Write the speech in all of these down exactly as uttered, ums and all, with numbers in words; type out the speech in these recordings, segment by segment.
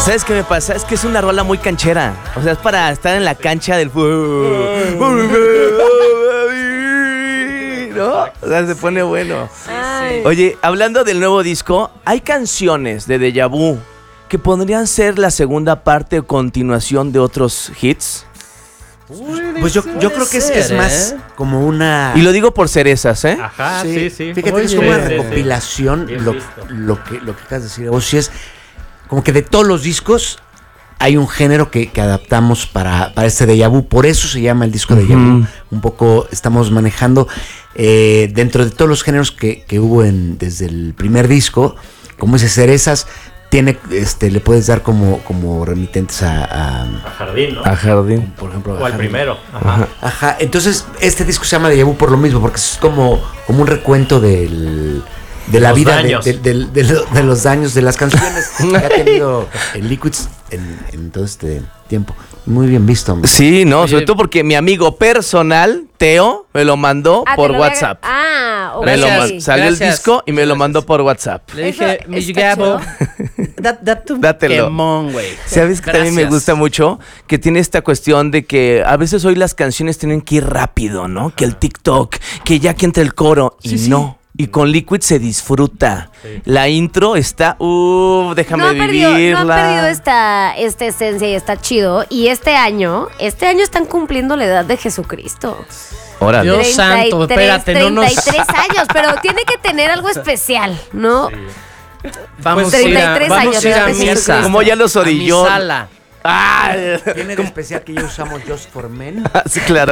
¿Sabes qué me pasa? Es que es una rola muy canchera. O sea, es para estar en la cancha del fútbol. ¿No? O sea, se pone bueno. Ay. Oye, hablando del nuevo disco, hay canciones de Deja Vu que podrían ser la segunda parte o continuación de otros hits. Pues yo, yo creo que es, es más ¿eh? como una... Y lo digo por cerezas, ¿eh? Ajá, sí, sí. Fíjate Oye, que es como una sí, sí, recopilación, sí. Bien lo, visto. lo, que, lo que acabas de decir. O sea, es como que de todos los discos hay un género que, que adaptamos para, para este Deja Vu. Por eso se llama el disco Deja Vu. Ujú. Un poco estamos manejando eh, dentro de todos los géneros que, que hubo en, desde el primer disco. Como dice, cerezas, tiene, este, le puedes dar como, como remitentes a, a, A Jardín, ¿no? A Jardín. por ejemplo, O al a- primero. Ajá. Ajá, entonces este disco se llama Deja Vu por lo mismo, porque es como, como un recuento del, de la Los vida, de, daños. de- de- de lo- de los daños de las canciones que ha tenido el Liquids en, en todo este tiempo. Muy bien visto, hombre. Sí, no, Oye. sobre todo porque mi amigo personal, Teo, me lo mandó Ah, te por lo voy a- WhatsApp. Ah, ok. Me lo Gracias. ma- salió gracias. el disco y me lo mandó por WhatsApp. Le dije, Eso mi está Gabo, da- date un Dátelo. quemón, güey. ¿Sabes que también me Gracias. gusta mucho? Que tiene esta cuestión de que a veces hoy las canciones tienen que ir rápido, ¿no? Que el TikTok, que ya que entra el coro, y no. Y con Liquid se disfruta. Sí. La intro está, uh, déjame No han perdido, vivirla. no han perdido esta, esta esencia y está chido. Y este año, este año están cumpliendo la edad de Jesucristo. Órale. Dios santo, espérate, no nos- treinta y tres años, pero tiene que tener algo especial, ¿no? Vamos Pues a ir a, treinta y tres vamos años, a, ir a ya ves, misa. Como ya los A mi orilló. sala. Ah, Tiene de especial que ya usamos Just for Men. sí, claro.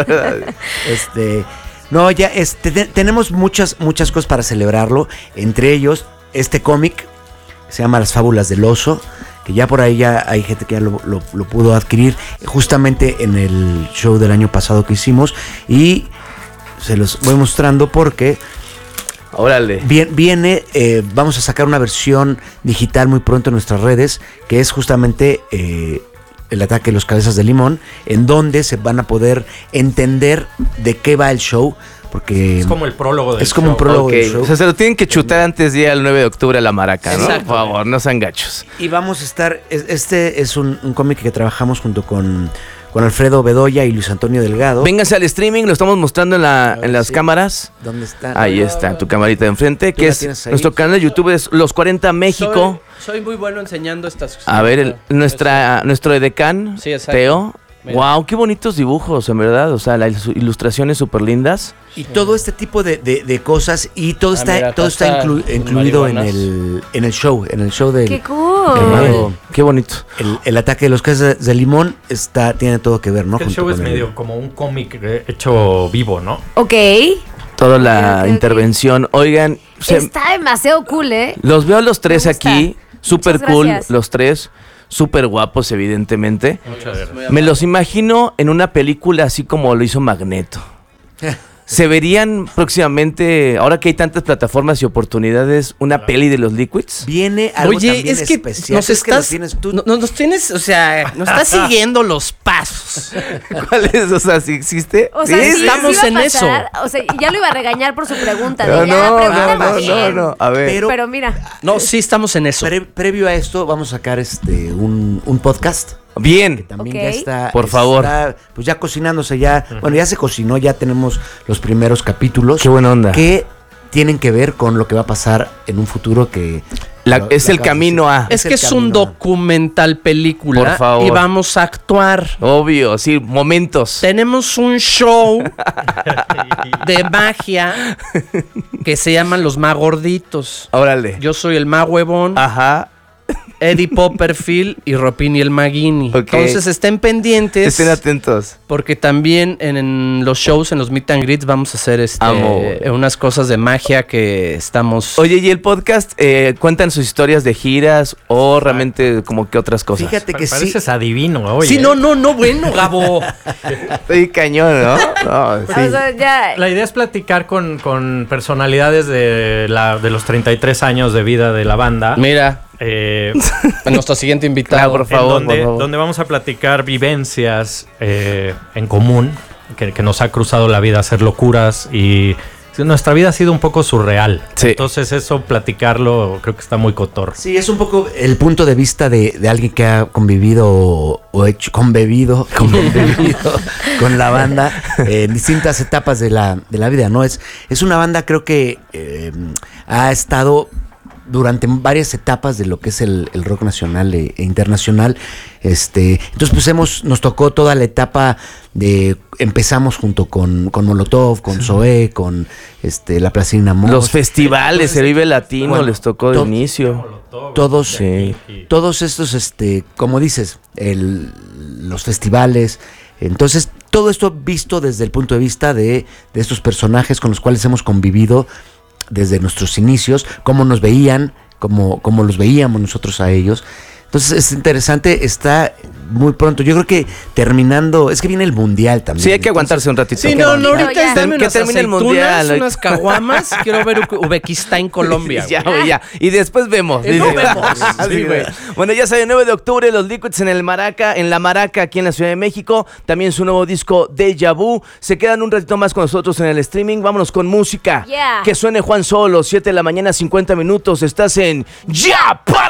Este, no, ya este, te- tenemos muchas, muchas cosas para celebrarlo. Entre ellos, este cómic se llama Las Fábulas del Oso, que ya por ahí ya hay gente que ya lo, lo- lo pudo adquirir justamente en el show del año pasado que hicimos. Y se los voy mostrando porque Órale. Bien, viene, eh, vamos a sacar una versión digital muy pronto en nuestras redes, que es justamente eh, el ataque de los cabezas de limón, en donde se van a poder entender de qué va el show, porque Es como el prólogo del es como un show. prólogo Ok, del show. o sea, se lo tienen que chutar antes de ir al nueve de octubre a la Maraca, ¿no? Exacto. Por favor, no sean gachos. Y vamos a estar, es- este es un, un cómic que trabajamos junto con, con Alfredo Bedoya y Luis Antonio Delgado. Vénganse al streaming, lo estamos mostrando en, la, Ahora en las sí. cámaras. ¿Dónde está? Ahí está, tu camarita de enfrente, Tú que la es tienes ahí. nuestro canal de YouTube, es Los cuarenta México. Soy, soy muy bueno enseñando estas cosas. A ver, el- nuestra, nuestro edecán, Sí, exacto. Teo. Mira. Wow, qué bonitos dibujos, en verdad. O sea, las ilustraciones súper lindas. Y todo este tipo de, de- de cosas y todo Ah, está, mira, acá todo está, está inclu- el incluido en marihuanas. el, en el show, en el show del ¡Qué cool! El mago. Qué bonito. el, el ataque de los cabezas de limón está, tiene todo que ver, ¿no? El Junto show es con el- medio como un cómic eh, hecho vivo, ¿no? Ok. Toda la Ok, ok, ok. intervención. Oigan, se- Está demasiado cool, ¿eh? los veo a los tres Me gusta. aquí. Súper Muchas cool, gracias. los tres. Súper guapos, evidentemente. Muchas gracias. Me los imagino en una película así como lo hizo Magneto. ¿Se verían próximamente, ahora que hay tantas plataformas y oportunidades, una peli de los Liquids? Viene algo Oye, también es que especial. nos Es que lo estás, tienes tú. no- no- nos tienes, o sea, nos estás siguiendo los pasos. ¿Cuál es? O sea, ¿sí existe? O sea, Sí, sí, estamos sí iba a en pasar. O sea, ya lo iba a regañar por su pregunta. de, No, ya, no, pregúntame no, no, bien. no, no. A ver. Pero- Pero mira, No, sí estamos en eso. Pre- previo a esto, vamos a sacar este un, un podcast. Bien. También Ok. ya está. Por favor. está, pues ya cocinándose, ya. Bueno, ya se cocinó, ya tenemos los primeros capítulos. Qué buena onda. Que tienen que ver con lo que va a pasar en un futuro que. La- lo- es lo el acabas de camino decir. a. Es que el es un camino a. documental película Por favor. y vamos a actuar. Obvio, sí, momentos. Tenemos un show de magia que se llaman Los Magorditos. Órale. Yo soy el Magüevón, Ajá. Eddie Popperfield y Ropini el Maguini. Ok. Entonces estén pendientes Estén atentos. porque también en, en los shows, en los meet and greets vamos a hacer este, Amo. unas cosas de magia que estamos... Oye, ¿y el podcast eh, cuentan sus historias de giras o realmente como que otras cosas? Fíjate que sí. Pareces adivino, oye. sí, no, no, no, bueno, Gabo. Estoy cañón, ¿no? No, sí. o sea, ya. La idea es platicar con, con personalidades de, la, de los treinta y tres años de vida de la banda. Mira, Eh, nuestro siguiente invitado. Claro, por en favor, donde, por favor. donde vamos a platicar vivencias eh, en común, que, que nos ha cruzado la vida, hacer locuras y nuestra vida ha sido un poco surreal. Sí. Entonces eso, platicarlo, creo que está muy cotorro. Sí, es un poco el punto de vista de, de alguien que ha convivido o, o hecho, convivido, convivido con la banda eh, en distintas etapas de la, de la vida, ¿no? Es, es una banda, creo que eh, ha estado durante varias etapas de lo que es el, el rock nacional e, e internacional. Este, entonces, pues hemos, nos tocó toda la etapa de, empezamos junto con, con Molotov, con Zoé, con este, La Placina Moss. Los festivales, el Vive Latino Bueno, les tocó de to- inicio. Todos, Sí. todos estos, este, como dices, el, los festivales. Entonces, todo esto visto desde el punto de vista de, de estos personajes con los cuales hemos convivido desde nuestros inicios, cómo nos veían, cómo, cómo los veíamos nosotros a ellos. Entonces es interesante, está muy pronto. Yo creo que terminando, es que viene el mundial también. Sí, hay que aguantarse un ratito. Sí, Qué no, no, bonito, ahorita ya. es dame Que unas termine el aceitunas, mundial. unas caguamas. Quiero ver U- Uzbekistán, Colombia. Ya, güey. güey, ya. Y después vemos. Y no dice. vemos. Sí, güey. Bueno, ya saben, nueve de octubre, los Liquids en el Maraca, en la Maraca, aquí en la Ciudad de México. También su nuevo disco, Deja Vu. Se quedan un ratito más con nosotros en el streaming. Vámonos con música. Yeah. Que suene Juan Solo, siete de la mañana, cincuenta minutos. Estás en Ya Para.